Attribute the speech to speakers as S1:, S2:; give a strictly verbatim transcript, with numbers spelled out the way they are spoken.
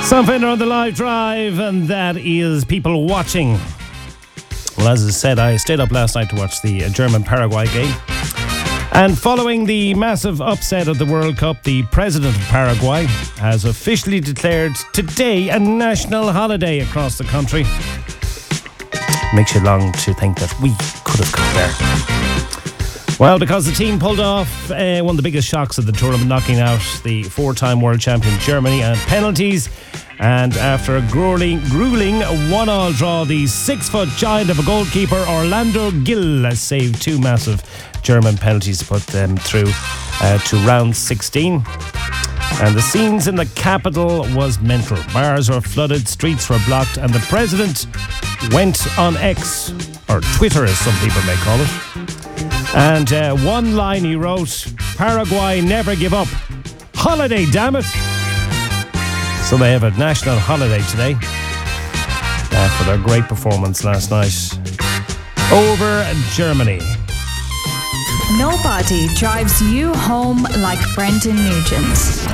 S1: Sam Fender on the live drive, and that is people watching. Well, as I said, I stayed up last night to watch the German-Paraguay game. And following the massive upset of the World Cup, the president of Paraguay has officially declared today a national holiday across the country. Makes you long to think that we could have got there. Well, because the team pulled off uh, one of the biggest shocks of the tournament, knocking out the four-time world champion Germany and penalties. And after a grueling, grueling one-all draw, the six-foot giant of a goalkeeper, Orlando Gil, has saved two massive German penalties to put them through uh, to round sixteen. And the scenes in the capital was mental. Bars were flooded, streets were blocked, and the president went on X, or Twitter as some people may call it. And uh, one line he wrote, "Paraguay never give up. Holiday, damn it." So they have a national holiday today uh, for their great performance last night over Germany.
S2: Nobody drives you home like Brendan Nugent.